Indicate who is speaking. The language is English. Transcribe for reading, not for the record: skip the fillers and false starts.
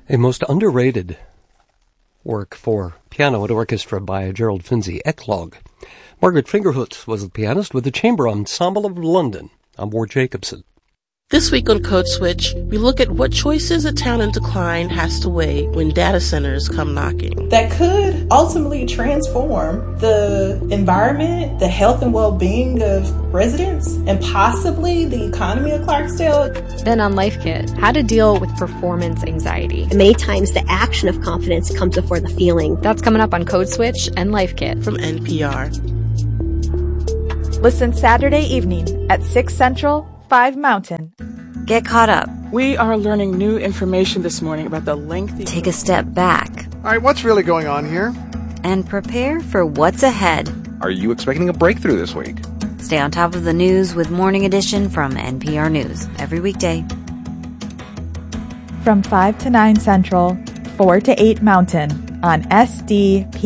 Speaker 1: A most underrated work for piano and orchestra by Gerald Finzi, Eclogue. Margaret Fingerhut was the pianist with the Chamber Ensemble of London. I'm Ward Jacobson.
Speaker 2: This week on Code Switch, we look at what choices a town in decline has to weigh when data centers come knocking.
Speaker 3: That could ultimately transform the environment, the health and well-being of residents, and possibly the economy of Clarksdale.
Speaker 4: Then on Life Kit, how to deal with performance anxiety.
Speaker 5: Many times the action of confidence comes before the feeling.
Speaker 4: That's coming up on Code Switch and Life Kit
Speaker 2: from NPR.
Speaker 6: Listen Saturday evening at 6 Central, 5 Mountain.
Speaker 7: Get caught up.
Speaker 8: We are learning new information this morning about the lengthy...
Speaker 7: Take a step back.
Speaker 9: All right, what's really going on here?
Speaker 7: And prepare for what's ahead.
Speaker 10: Are you expecting a breakthrough this week?
Speaker 7: Stay on top of the news with Morning Edition from NPR News every weekday.
Speaker 6: From 5 to 9 Central, 4 to 8 Mountain on SDP